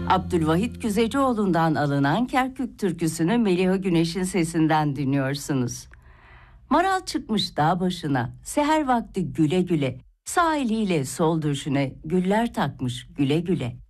Abdülvahit Güzecioğlu'ndan alınan Kerkük türküsünü Meliha Güneş'in sesinden dinliyorsunuz. Maral çıkmış dağ başına, seher vakti güle güle, sağ eliyle sol döşüne güller takmış güle güle.